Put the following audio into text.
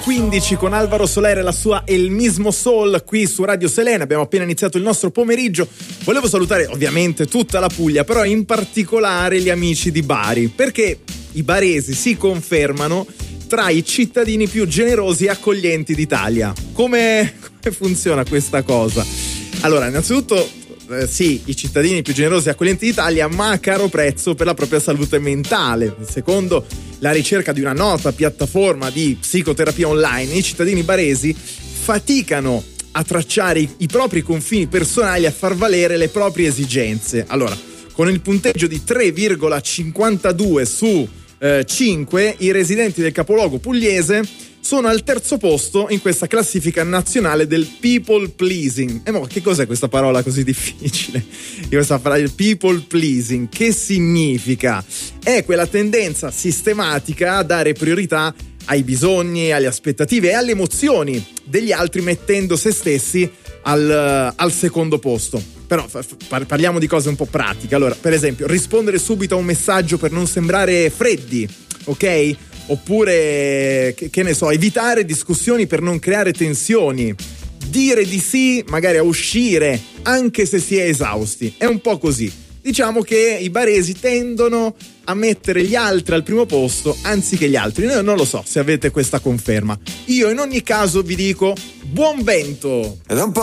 9:15 con Alvaro Soler e la sua El Mismo Soul qui su Radio Selena. Abbiamo appena iniziato il nostro pomeriggio. Volevo salutare ovviamente tutta la Puglia, però in particolare gli amici di Bari, perché i baresi si confermano tra i cittadini più generosi e accoglienti d'Italia. Come funziona questa cosa? Allora, innanzitutto sì, i cittadini più generosi e accoglienti d'Italia, ma a caro prezzo per la propria salute mentale. Secondo la ricerca di una nota piattaforma di psicoterapia online, i cittadini baresi faticano a tracciare i propri confini personali, a far valere le proprie esigenze. Allora, con il punteggio di 3,52 su 5, i residenti del capoluogo pugliese sono al terzo posto in questa classifica nazionale del people pleasing. E mo, che cos'è questa parola così difficile? Questa parola people pleasing, che significa? È quella tendenza sistematica a dare priorità ai bisogni, alle aspettative e alle emozioni degli altri, mettendo se stessi al secondo posto. Però parliamo di cose un po' pratiche. Allora, per esempio, rispondere subito a un messaggio per non sembrare freddi, ok? Oppure, che ne so, evitare discussioni per non creare tensioni, dire di sì magari a uscire anche se si è esausti. È un po' così. Diciamo che i baresi tendono a mettere gli altri al primo posto anziché gli altri. Io non lo so se avete questa conferma. Io in ogni caso vi dico buon vento. Ed è un po'